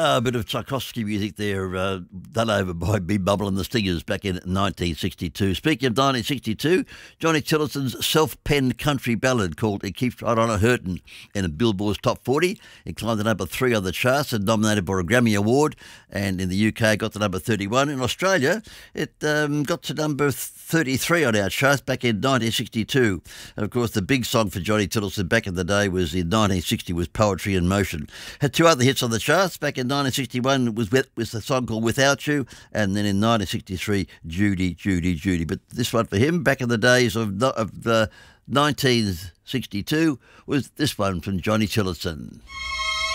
A bit of Tchaikovsky music there, done over by Big Bubble and the Stingers back in 1962. Speaking of 1962, Johnny Tillison's self-penned country ballad called It Keeps Right On a Hurtin' in a Billboard's Top 40. It climbed to number 3 on the charts and nominated for a Grammy Award, and in the UK got to number 31. In Australia, it got to number 33 on our charts back in 1962. And of course, the big song for Johnny Tillison back in the day was in 1960 was Poetry in Motion. Had two other hits on the charts. Back in 1961 was the song called Without You, and then in 1963, Judy, Judy, Judy. But this one for him back in the days of 1962 was this one from Johnny Tillison.